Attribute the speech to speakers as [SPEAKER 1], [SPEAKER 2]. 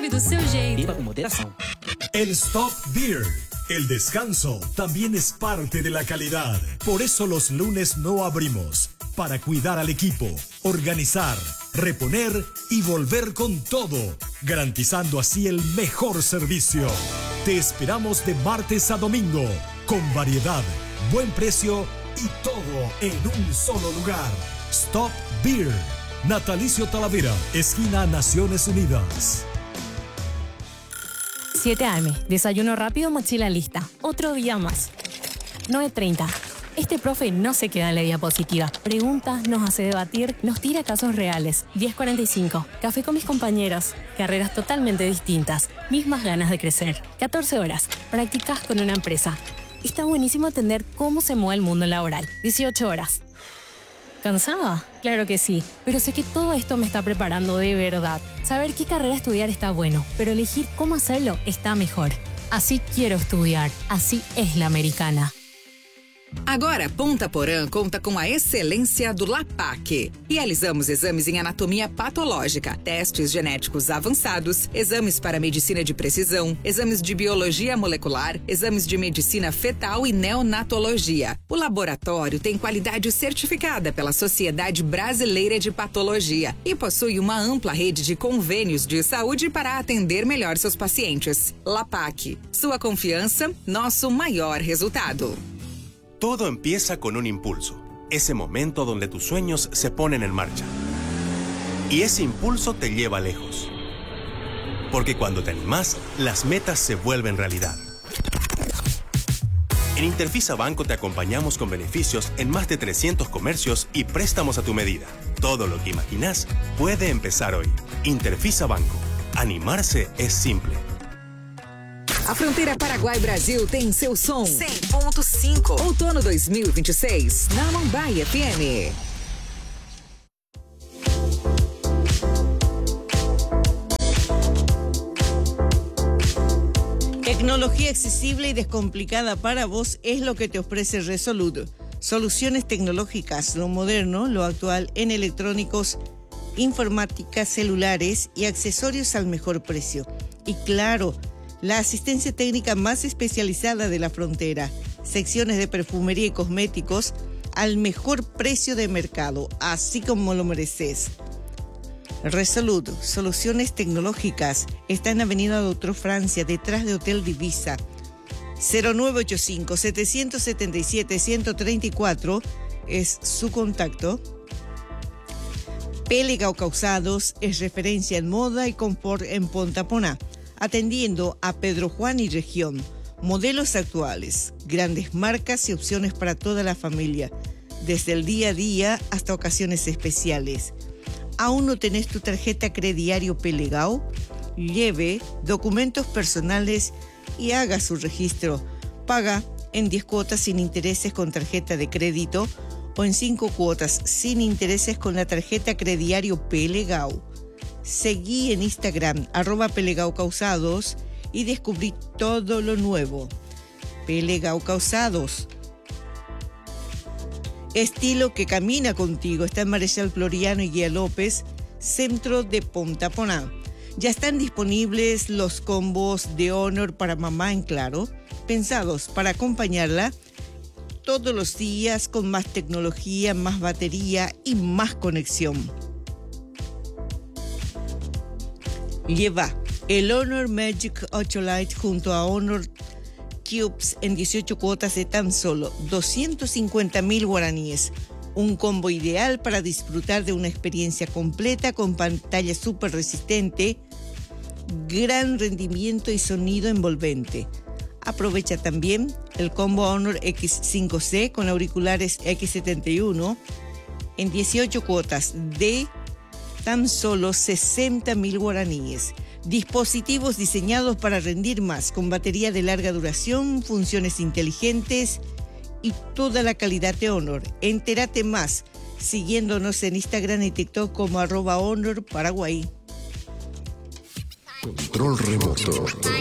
[SPEAKER 1] Bebe do seu jeito.
[SPEAKER 2] Beba con moderación.
[SPEAKER 3] El Stop Beer. El descanso también es parte de la calidad. Por eso los lunes no abrimos. Para cuidar al equipo, organizar, reponer y volver con todo, garantizando así el mejor servicio. Te esperamos de martes a domingo, con variedad, buen precio y todo en un solo lugar. Stop Beer. Natalicio Talavera, esquina Naciones Unidas.
[SPEAKER 4] 7 AM, desayuno rápido, mochila lista. Otro día más. 9:30. Este profe no se queda en la diapositiva. Pregunta, nos hace debatir, nos tira casos reales. 10:45. Café con mis compañeros. Carreras totalmente distintas. Mismas ganas de crecer. 14 horas. Prácticas con una empresa. Está buenísimo entender cómo se mueve el mundo laboral. 18 horas. ¿Cansada? Claro que sí, pero sé que todo esto me está preparando de verdad. Saber qué carrera estudiar está bueno, pero elegir cómo hacerlo está mejor. Así quiero estudiar, así es la americana.
[SPEAKER 5] Agora, Ponta Porã conta com a excelência do LAPAC. Realizamos exames em anatomia patológica, testes genéticos avançados, exames para medicina de precisão, exames de biologia molecular, exames de medicina fetal e neonatologia. O laboratório tem qualidade certificada pela Sociedade Brasileira de Patologia e possui uma ampla rede de convênios de saúde para atender melhor seus pacientes. LAPAC, sua confiança, nosso maior resultado.
[SPEAKER 6] Todo empieza con un impulso, ese momento donde tus sueños se ponen en marcha. Y ese impulso te lleva lejos. Porque cuando te animás, las metas se vuelven realidad. En Interfisa Banco te acompañamos con beneficios en más de 300 comercios y préstamos a tu medida. Todo lo que imaginás puede empezar hoy. Interfisa Banco. Animarse es simple.
[SPEAKER 5] A fronteira Paraguai-Brasil tem seu som 100.5. Outono 2026, na Mambaia FM.
[SPEAKER 7] Tecnología accesible y descomplicada para vos es lo que te ofrece Resolud. Soluciones tecnológicas, lo moderno, lo actual en electrónicos, informática, celulares y accesorios al mejor precio. Y claro, la asistencia técnica más especializada de la frontera. Secciones de perfumería y cosméticos al mejor precio de mercado, así como lo mereces. Resolud, soluciones tecnológicas, está en Avenida Doctor Francia, detrás de Hotel Divisa. 0985-777-134 es su contacto. Pelegao Calzados es referencia en moda y confort en Ponta Porã, atendiendo a Pedro Juan y región. Modelos actuales, grandes marcas y opciones para toda la familia, desde el día a día hasta ocasiones especiales. ¿Aún no tenés tu tarjeta Crediario Pelegao? Lleve documentos personales y haga su registro. Paga en 10 cuotas sin intereses con tarjeta de crédito o en 5 cuotas sin intereses con la tarjeta Crediario Pelegao. Seguí en Instagram, @Pelegao Calzados, y descubrí todo lo nuevo. Pelegao Calzados. Estilo que camina contigo. Está en Marechal Floriano y Guía López, centro de Ponta Porã. Ya están disponibles los combos de Honor para mamá en Claro, pensados para acompañarla todos los días con más tecnología, más batería y más conexión. Lleva el Honor Magic 8 Lite junto a Honor Cubes en 18 cuotas de tan solo 250.000 guaraníes. Un combo ideal para disfrutar de una experiencia completa con pantalla súper resistente, gran rendimiento y sonido envolvente. Aprovecha también el combo Honor X5C con auriculares X71 en 18 cuotas de tan solo 60.000 guaraníes. Dispositivos diseñados para rendir más, con batería de larga duración, funciones inteligentes y toda la calidad de Honor. Entérate más siguiéndonos en Instagram y TikTok como @Honor Paraguay.
[SPEAKER 8] Control remoto.